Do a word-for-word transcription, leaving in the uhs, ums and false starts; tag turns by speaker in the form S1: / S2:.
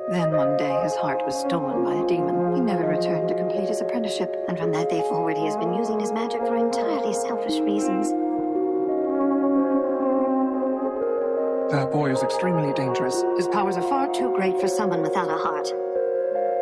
S1: Then one day, his heart was stolen by a demon. He never returned to complete his apprenticeship.
S2: And from that day forward, he has been using his magic for entirely selfish reasons.
S1: That boy is extremely dangerous. His powers are far too great for someone without a heart.